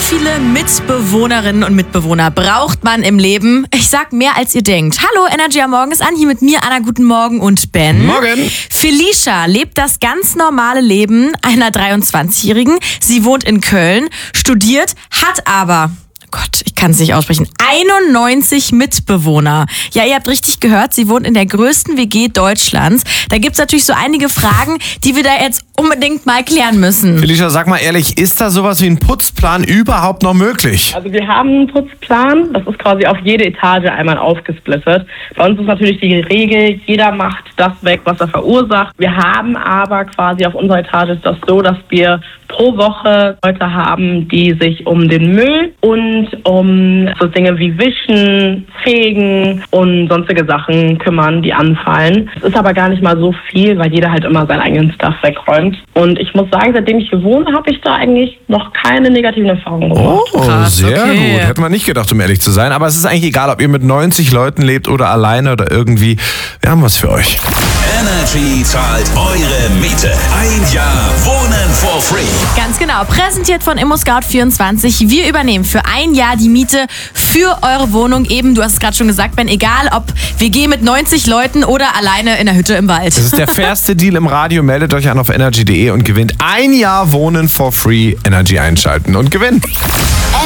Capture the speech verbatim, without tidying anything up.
viele Mitbewohnerinnen und Mitbewohner braucht man im Leben? Ich sag mehr, als ihr denkt. Hallo, Energy am Morgen ist an, hier mit mir, Anna, guten Morgen und Ben. Morgen. Felicia lebt das ganz normale Leben einer dreiundzwanzigjährigen. Sie wohnt in Köln, studiert, hat aber... Gott, ich kann es nicht aussprechen. einundneunzig Mitbewohner. Ja, ihr habt richtig gehört, sie wohnt in der größten W G Deutschlands. Da gibt's natürlich so einige Fragen, die wir da jetzt unbedingt mal klären müssen. Felicia, sag mal ehrlich, ist da sowas wie ein Putzplan überhaupt noch möglich? Also wir haben einen Putzplan, das ist quasi auf jede Etage einmal aufgesplittet. Bei uns ist natürlich die Regel, jeder macht das weg, was er verursacht. Wir haben aber quasi auf unserer Etage ist das so, dass wir pro Woche Leute haben, die sich um den Müll und um so Dinge wie Wischen, Fegen und sonstige Sachen kümmern, die anfallen. Es ist aber gar nicht mal so viel, weil jeder halt immer seinen eigenen Stuff wegräumt. Und ich muss sagen, seitdem ich hier wohne, habe ich da eigentlich noch keine negativen Erfahrungen gemacht. Oh, Krass, sehr okay. gut. Hätte man nicht gedacht, um ehrlich zu sein. Aber es ist eigentlich egal, ob ihr mit neunzig Leuten lebt oder alleine oder irgendwie. Wir haben was für euch. Energy zahlt eure Miete. Ein Jahr Wohnen for free. Ganz genau, präsentiert von ImmoScout vierundzwanzig. Wir übernehmen für ein Jahr die Miete für eure Wohnung. Eben, du hast es gerade schon gesagt, Ben, egal ob W G mit neunzig Leuten oder alleine in der Hütte im Wald. Das ist der fairste Deal im Radio. Meldet euch an auf energy punkt de und gewinnt ein Jahr Wohnen for free. Energy einschalten und gewinnen.